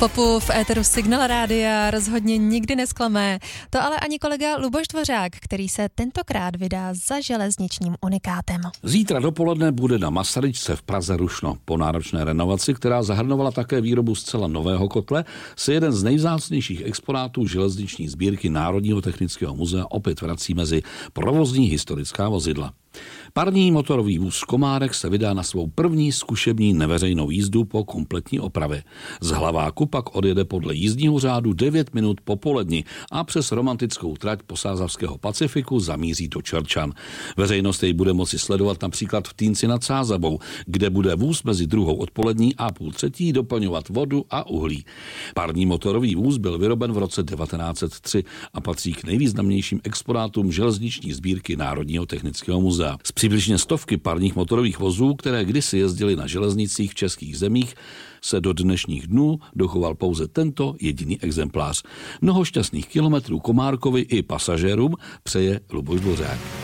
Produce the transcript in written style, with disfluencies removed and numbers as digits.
Popu v éteru Signal Rádia rozhodně nikdy nesklame. To ale ani kolega Luboš Dvořák, který se tentokrát vydá za železničním unikátem. Zítra dopoledne bude na Masaryčce v Praze rušno. Po náročné renovaci, která zahrnovala také výrobu zcela nového kotle, se jeden z nejvzácnějších exponátů železniční sbírky Národního technického muzea opět vrací mezi provozní historická vozidla. Parní motorový vůz Komárek se vydá na svou první zkušební neveřejnou jízdu po kompletní opravě. Z Hlaváku pak odjede podle jízdního řádu 9 minut po poledni a přes romantickou trať Posázavského Pacifiku zamíří do Čerčan. Veřejnost jej bude moci sledovat například v Týnci nad Sázavou, kde bude vůz mezi 2. odpolední a půl 3. doplňovat vodu a uhlí. Parní motorový vůz byl vyroben v roce 1903 a patří k nejvýznamnějším exponátům železniční sbírky Národního technického muzea. Z přibližně 100 parních motorových vozů, které kdysi jezdily na železnicích v českých zemích, se do dnešních dnů dochoval pouze tento jediný exemplář. Mnoho šťastných kilometrů Komárkovi i pasažérům přeje Luboš Dvořák.